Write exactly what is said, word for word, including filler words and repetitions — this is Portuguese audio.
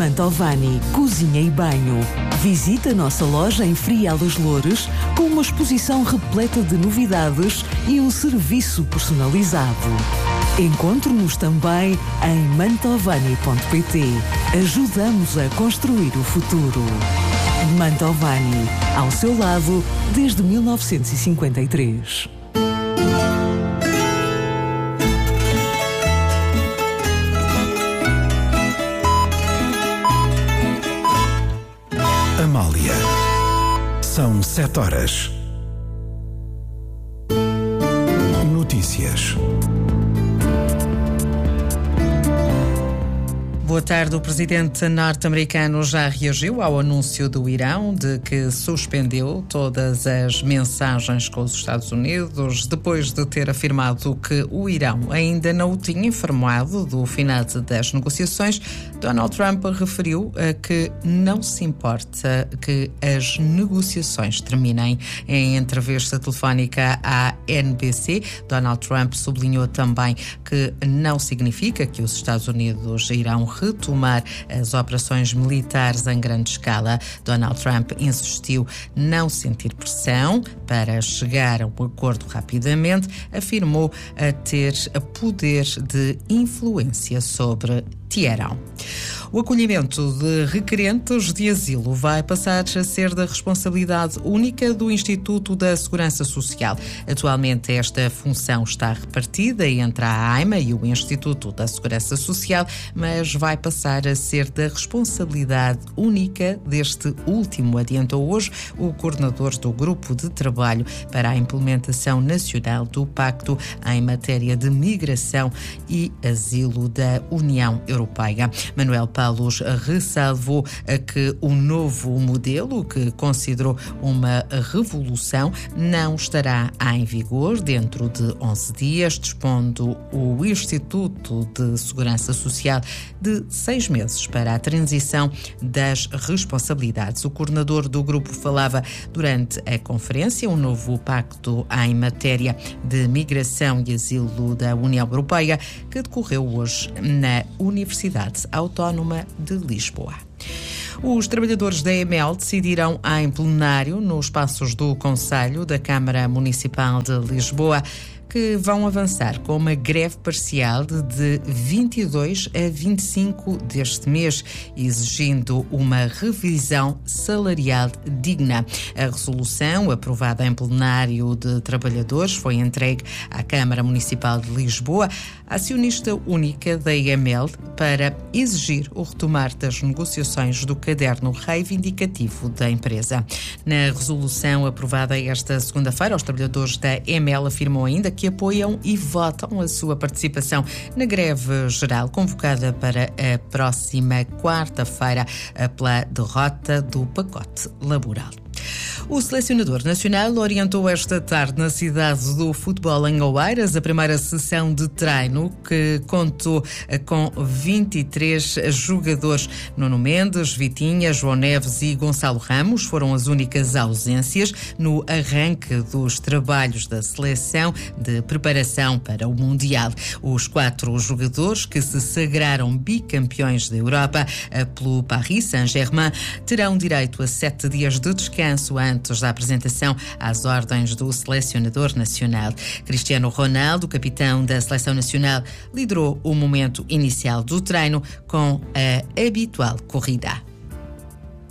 Mantovani Cozinha e Banho. Visita a nossa loja em Frial dos Loures com uma exposição repleta de novidades e um serviço personalizado. Encontre-nos também em mantovani ponto pt. Ajudamos a construir o futuro. Mantovani, ao seu lado desde mil novecentos e cinquenta e três. Amália. São sete horas. Notícias. Boa tarde. O presidente norte-americano já reagiu ao anúncio do Irão de que suspendeu todas as mensagens com os Estados Unidos depois de ter afirmado que o Irão ainda não o tinha informado do final das negociações. Donald Trump referiu a que não se importa que as negociações terminem. Em entrevista telefónica à N B C, Donald Trump sublinhou também que não significa que os Estados Unidos irão retomar as operações militares em grande escala. Donald Trump insistiu não sentir pressão para chegar a um acordo rapidamente, afirmou a ter poder de influência sobre Teherão. O acolhimento de requerentes de asilo vai passar a ser da responsabilidade única do Instituto da Segurança Social. Atualmente esta função está repartida entre a AIMA e o Instituto da Segurança Social, mas vai passar a ser da responsabilidade única deste último, adiantou hoje o coordenador do Grupo de Trabalho para a Implementação Nacional do Pacto em matéria de migração e asilo da União Europeia. Manuel Palos ressalvou que o novo modelo, que considerou uma revolução, não estará em vigor dentro de onze dias, dispondo o Instituto de Segurança Social de seis meses para a transição das responsabilidades. O coordenador do grupo falava durante a conferência um novo pacto em matéria de migração e asilo da União Europeia, que decorreu hoje na Universidade Autónoma de Lisboa. Os trabalhadores da E M E L decidirão em plenário nos espaços do Conselho da Câmara Municipal de Lisboa que vão avançar com uma greve parcial de vinte e dois a vinte e cinco deste mês, exigindo uma revisão salarial digna. A resolução, aprovada em plenário de trabalhadores, foi entregue à Câmara Municipal de Lisboa, acionista única da E M E L, para exigir o retomar das negociações do caderno reivindicativo da empresa. Na resolução aprovada esta segunda-feira, os trabalhadores da E M E L afirmam ainda que que apoiam e votam a sua participação na greve geral convocada para a próxima quarta-feira pela derrota do pacote laboral. O selecionador nacional orientou esta tarde na cidade do futebol em Oeiras a primeira sessão de treino, que contou com vinte e três jogadores. Nuno Mendes, Vitinha, João Neves e Gonçalo Ramos foram as únicas ausências no arranque dos trabalhos da seleção de preparação para o Mundial. Os quatro jogadores que se sagraram bicampeões da Europa pelo Paris Saint-Germain terão direito a sete dias de descanso antes da apresentação às ordens do selecionador nacional. Cristiano Ronaldo, capitão da seleção nacional, liderou o momento inicial do treino com a habitual corrida.